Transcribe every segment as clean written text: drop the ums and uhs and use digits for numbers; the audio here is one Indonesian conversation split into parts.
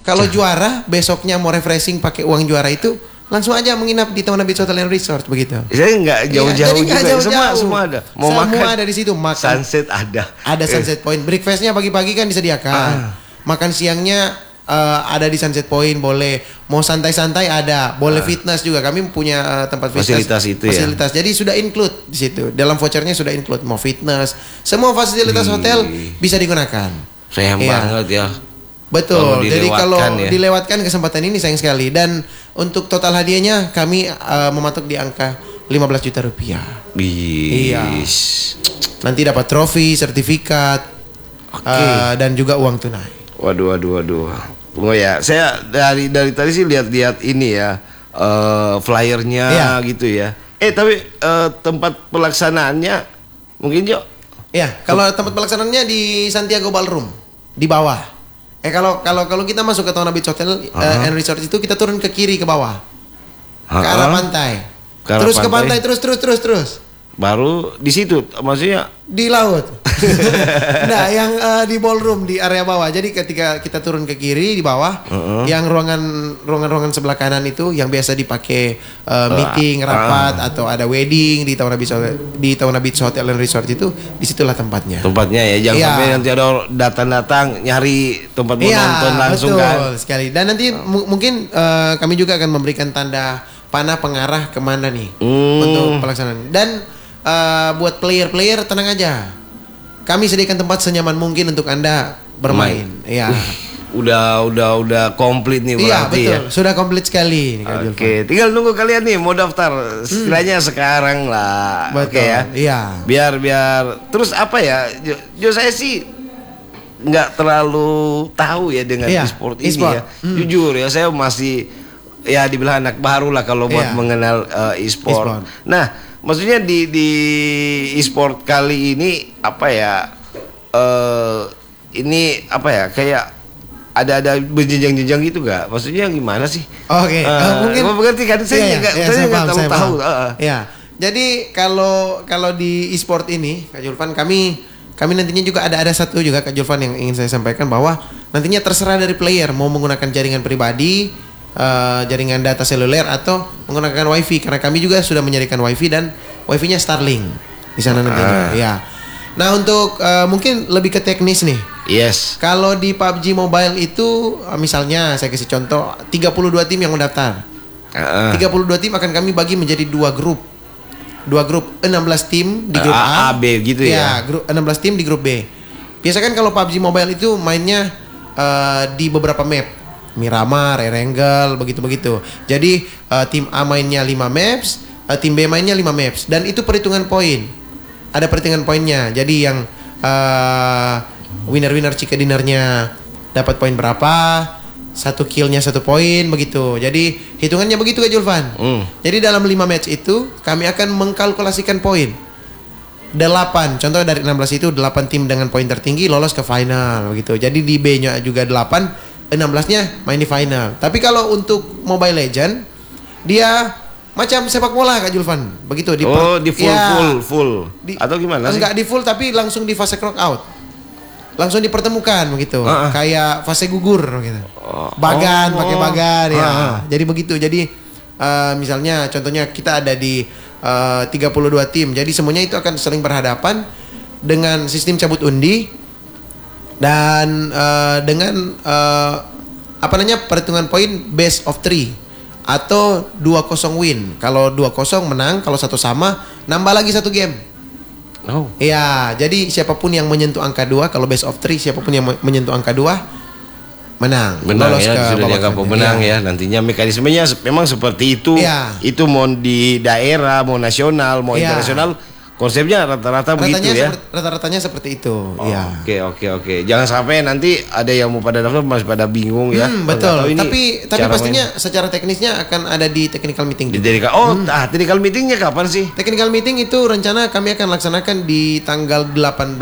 Kalau juara besoknya mau refreshing pakai uang juara itu langsung aja menginap di Taman Beach Hotel and Resort begitu. Saya nggak jauh-jauh juga. Semua ada. Mau semua makan ada di situ. Makan. Sunset ada. Ada Sunset Point. Breakfastnya pagi-pagi kan disediakan. Makan siangnya ada di Sunset Point boleh. Mau santai-santai ada. Boleh fitness juga. Kami punya tempat fitness. Fasilitas itu fasilitas. Jadi sudah include di situ. Dalam vouchernya sudah include. Mau fitness. Semua fasilitas hotel bisa digunakan. Sayang banget ya. Betul. Jadi kalau dilewatkan kesempatan ini sayang sekali. Dan untuk total hadiahnya kami mematok di angka 15 juta rupiah. Iya. Nanti dapat trofi, sertifikat, dan juga uang tunai. Waduh. Oh ya, saya dari tadi sih lihat ini ya, flyernya gitu ya. Tapi tempat pelaksanaannya mungkin Jo? Iya, kalau tempat pelaksanaannya di Santiago Ballroom di bawah. Kalau kita masuk ke Taman Beach Hotel and Resort itu kita turun ke kiri ke bawah. Ke arah pantai. Terus ke pantai terus. Baru di situ maksudnya di laut. Nah, yang di ballroom di area bawah. Jadi ketika kita turun ke kiri di bawah, yang ruangan sebelah kanan itu yang biasa dipakai meeting, rapat atau ada wedding di Taman Beach Hotel and Resort itu, disitulah tempatnya. Tempatnya ya, jangan sampai nanti ada datang nyari tempat menonton langsung kan. Betul sekali. Dan nanti mungkin kami juga akan memberikan tanda panah pengarah kemana nih untuk pelaksanaan. Dan buat player tenang aja. Kami sediakan tempat senyaman mungkin untuk Anda bermain. Iya. Udah komplit nih berarti. Iya, betul. Sudah komplit sekali. Oke, tinggal nunggu kalian nih mau daftar. Istilahnya sekarang lah. Oke ya. Iya. Biar terus apa ya? Jo saya sih nggak terlalu tahu ya dengan e-sport ini ya. Jujur ya, saya masih ya dibilang anak baru lah kalau buat mengenal e-sport. Nah, maksudnya di e-sport kali ini apa ya? Ini apa ya? Kayak ada berjenjang-jenjang gitu gak? Maksudnya gimana sih? Oke, mungkin berarti kan saya nggak tahu. Ya, jadi kalau di e-sport ini, Kak Julvan, kami nantinya juga ada satu juga Kak Julvan yang ingin saya sampaikan bahwa nantinya terserah dari player mau menggunakan jaringan pribadi, jaringan data seluler atau menggunakan wifi, karena kami juga sudah menyediakan wifi dan wifi-nya Starlink di sana nantinya. Ya. Nah, untuk mungkin lebih ke teknis nih. Yes. Kalau di PUBG Mobile itu misalnya saya kasih contoh 32 tim yang mendaftar. 32 tim akan kami bagi menjadi dua grup. 16 tim di grup A, B gitu ya. Ya, grup 16 tim di grup B. Biasakan kalau PUBG Mobile itu mainnya di beberapa map. Miramar, Erengel, begitu-begitu. Jadi tim A mainnya 5 maps, tim B mainnya 5 maps, dan itu perhitungan poin. Ada perhitungan poinnya. Jadi yang winner chicken dinnernya dapat poin berapa, satu killnya 1 poin, begitu. Jadi hitungannya begitu Kak Julvan. Jadi dalam 5 match itu kami akan mengkalkulasikan poin. 8, contoh dari 16 itu 8 tim dengan poin tertinggi lolos ke final, begitu. Jadi di B-nya juga 8. 16-nya main di final. Tapi kalau untuk Mobile Legend dia macam sepak bola Kak Julvan. Begitu di full. Atau gimana sih? Enggak di full, tapi langsung di fase knockout. Langsung dipertemukan begitu. Kayak fase gugur gitu. Bagan pakai bagan ya. Jadi begitu. Jadi misalnya contohnya kita ada di 32 tim. Jadi semuanya itu akan saling berhadapan dengan sistem cabut undi. Dan dengan perhitungan poin best of 3 atau 2-0 win. Kalau 2-0 menang, kalau 1 sama nambah lagi 1 game. Iya, jadi siapapun yang menyentuh angka 2, kalau best of 3 siapapun yang menyentuh angka 2 menang ya, sudah dianggap pemenang ya. Nantinya mekanismenya memang seperti itu. Itu mau di daerah, mau nasional, mau internasional. Konsepnya rata-rata begitu ya. Rata-ratanya seperti itu. Oke. Jangan sampai nanti ada yang mau pada daftar masih pada bingung ya. Betul. Tapi pastinya secara teknisnya akan ada di technical meeting. Technical meetingnya kapan sih? Technical meeting itu rencana kami akan laksanakan di tanggal 18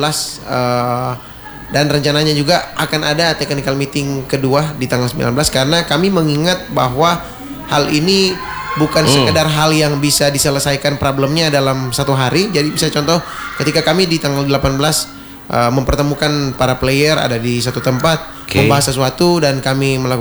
dan rencananya juga akan ada technical meeting kedua di tanggal 19 karena kami mengingat bahwa hal ini bukan sekedar hal yang bisa diselesaikan problemnya dalam 1 hari. Jadi bisa contoh ketika kami di tanggal 18 mempertemukan para player ada di satu tempat membahas sesuatu dan kami melakukan